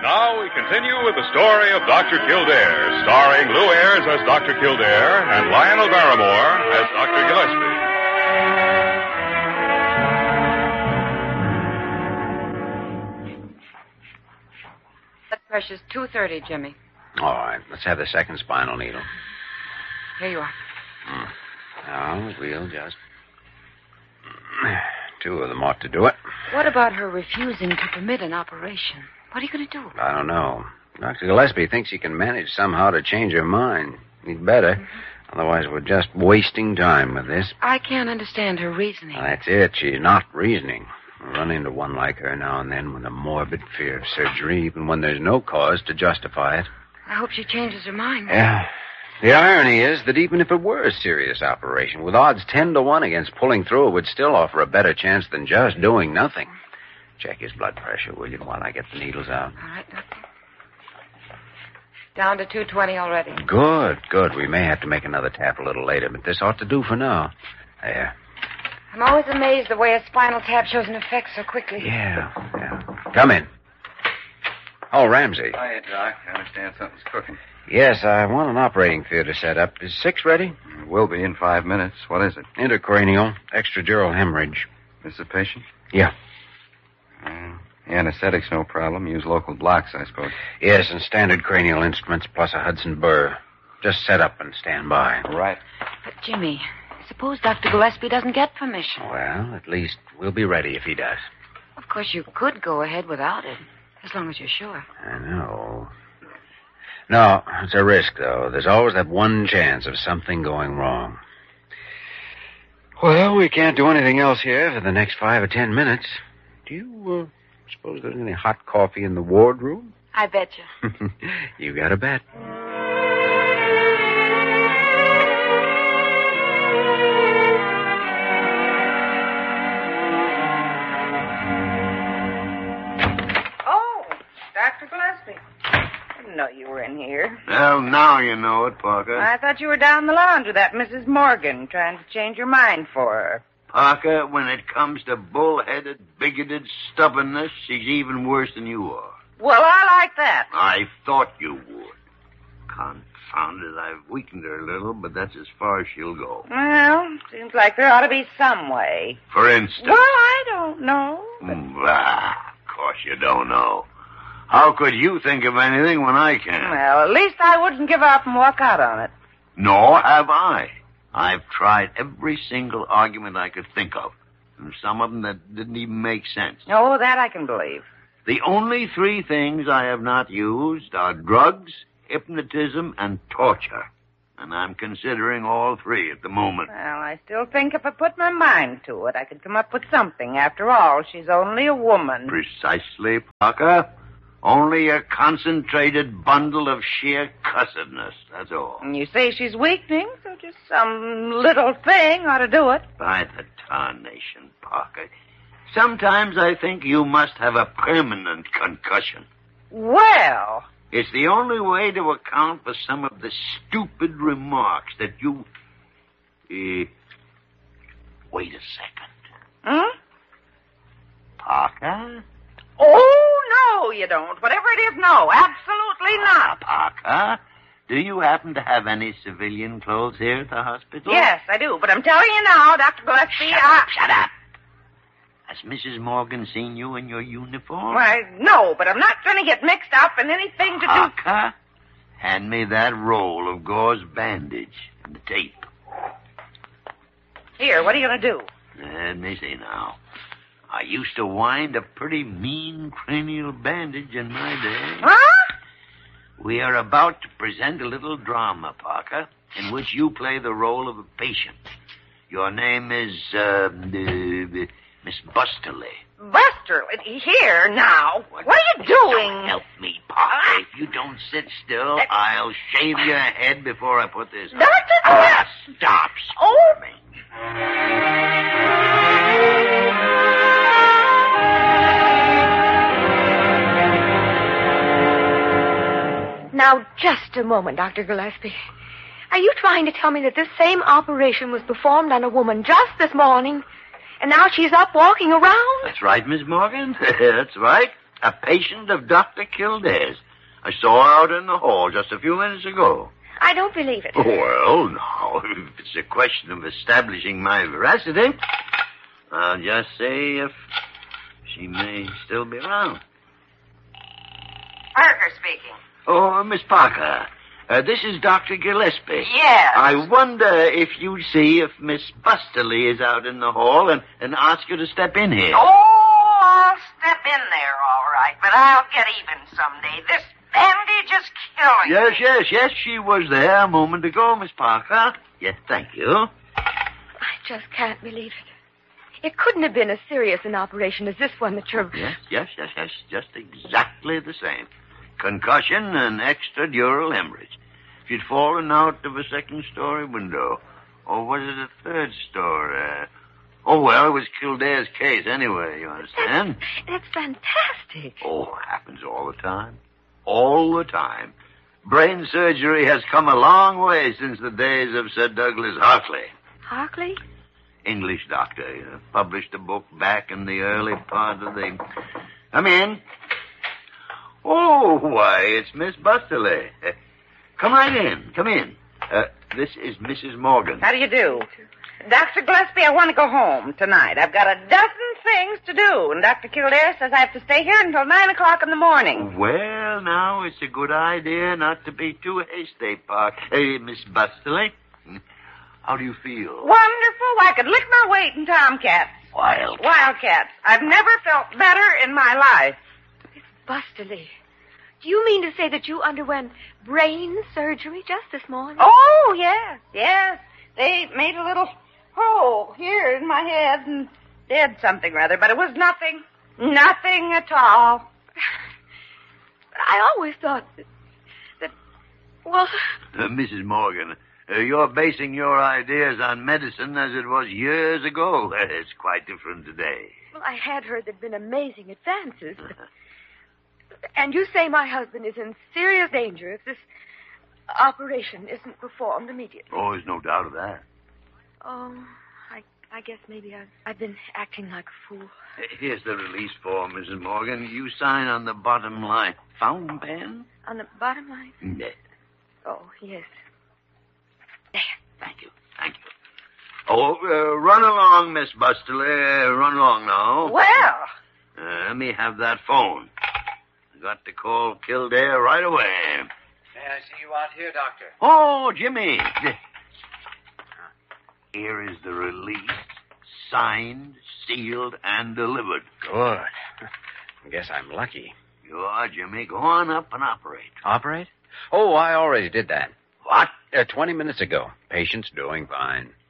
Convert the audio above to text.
Now we continue with the story of Dr. Kildare, starring Lou Ayres as Dr. Kildare and Lionel Barrymore as Dr. Gillespie. Blood pressure's 230, Jimmy. All right, let's have the second spinal needle. Here you are. Now, we'll just... 2 of them ought to do it. What about her refusing to permit an operation? What are you going to do? I don't know. Dr. Gillespie thinks he can manage somehow to change her mind. He'd better. Mm-hmm. Otherwise, we're just wasting time with this. I can't understand her reasoning. Well, that's it. She's not reasoning. I run into one like her now and then with a morbid fear of surgery, even when there's no cause to justify it. I hope she changes her mind. Yeah. The irony is that even if it were a serious operation, with odds 10-1 against pulling through, it would still offer a better chance than just doing nothing. Check his blood pressure, will you, while I get the needles out? All right, Doctor. Down to 220 already. Good. We may have to make another tap a little later, but this ought to do for now. There. I'm always amazed the way a spinal tap shows an effect so quickly. Yeah. Come in. Oh, Ramsey. Hiya, Doc. I understand something's cooking. Yes, I want an operating theater set up. Is 6 ready? It will be in 5 minutes. What is it? Intracranial, extradural hemorrhage. This is the patient? Yeah. Anesthetic's no problem. Use local blocks, I suppose. Yes, and standard cranial instruments plus a Hudson burr. Just set up and stand by. Right. But, Jimmy, suppose Dr. Gillespie doesn't get permission. Well, at least we'll be ready if he does. Of course, you could go ahead without it, as long as you're sure. I know. No, it's a risk, though. There's always that one chance of something going wrong. Well, we can't do anything else here for the next 5 or 10 minutes. Do you suppose there's any hot coffee in the wardroom? I bet you. You got a bet. Oh, Dr. Gillespie. I didn't know you were in here. Well, now you know it, Parker. I thought you were down the lounge with that Mrs. Morgan, trying to change your mind for her. Parker, when it comes to bull-headed, bigoted stubbornness, she's even worse than you are. Well, I like that. I thought you would. Confound it, I've weakened her a little, but that's as far as she'll go. Well, seems like there ought to be some way. For instance... Well, I don't know. Of course you don't know. How could you think of anything when I can't? Well, at least I wouldn't give up and walk out on it. Nor have I. I've tried every single argument I could think of, and some of them that didn't even make sense. Oh, that I can believe. The only 3 things I have not used are drugs, hypnotism, and torture. And I'm considering all 3 at the moment. Well, I still think if I put my mind to it, I could come up with something. After all, she's only a woman. Precisely, Parker. Only a concentrated bundle of sheer cussedness, that's all. And you say she's weakening, so just some little thing ought to do it. By the tarnation, Parker. Sometimes I think you must have a permanent concussion. Well... It's the only way to account for some of the stupid remarks that you... Wait a second. Parker? Oh, no, you don't. Whatever it is, no. Absolutely not. Parker, do you happen to have any civilian clothes here at the hospital? Yes, I do. But I'm telling you now, Dr. Gillespie, Shut up. Has Mrs. Morgan seen you in your uniform? Why, no, but I'm not going to get mixed up in anything to do... Parker, hand me that roll of gauze bandage and the tape. Here, what are you going to do? Let me see now. I used to wind a pretty mean cranial bandage in my day. Huh? We are about to present a little drama, Parker, in which you play the role of a patient. Your name is, Miss Busterly. Busterly? Here, now. What are you doing? Don't help me, Parker. If you don't sit still, I'll shave your head before I put this on. Dr. Stop Oh. squirming. Now, just a moment, Dr. Gillespie. Are you trying to tell me that this same operation was performed on a woman just this morning, and now she's up walking around? That's right, Miss Morgan. That's right. A patient of Dr. Kildare's. I saw her out in the hall just a few minutes ago. I don't believe it. Well, now, if it's a question of establishing my veracity, I'll just say if she may still be around. Parker speaking. Oh, Miss Parker, this is Dr. Gillespie. Yes. I wonder if you'd see if Miss Busterly is out in the hall and ask her to step in here. Oh, I'll step in there, all right, but I'll get even someday. This bandage is killing me. Yes, she was there a moment ago, Miss Parker. Yes, thank you. I just can't believe it. It couldn't have been as serious an operation as this one that you're... Yes, just exactly the same. Concussion and extradural hemorrhage. If you'd fallen out of a second-story window, or was it a third story? Oh, well, it was Kildare's case anyway, you understand? That's fantastic. Oh, happens all the time. All the time. Brain surgery has come a long way since the days of Sir Douglas Hartley. Hartley? English doctor. Published a book back in the early part of the... Come in. Oh, why, it's Miss Busterly. Come right in. Come in. This is Mrs. Morgan. How do you do? Dr. Gillespie, I want to go home tonight. I've got a dozen things to do, and Dr. Kildare says I have to stay here until 9 o'clock in the morning. Well, now, it's a good idea not to be too hasty, Park. Hey, Miss Busterly, how do you feel? Wonderful. I could lick my weight in tomcats. Wildcats. I've never felt better in my life. Busterly, do you mean to say that you underwent brain surgery just this morning? Oh, yes. They made a little hole here in my head and did something rather, but it was nothing. Nothing at all. But I always thought that well... Mrs. Morgan, you're basing your ideas on medicine as it was years ago. It's quite different today. Well, I had heard there'd been amazing advances. And you say my husband is in serious danger if this operation isn't performed immediately. Oh, there's no doubt of that. Oh, I guess maybe I've been acting like a fool. Here's the release form, Mrs. Morgan. You sign on the bottom line. Fountain pen? On the bottom line? There. Oh, yes. There. Thank you. Oh, run along, Miss Busterly. Run along now. Well. Let me have that phone. I got to call Kildare right away. May I see you out here, Doctor? Oh, Jimmy. Here is the release. Signed, sealed, and delivered. Good. I guess I'm lucky. You are, Jimmy. Go on up and operate. Operate? Oh, I already did that. What? 20 minutes ago. Patient's doing fine.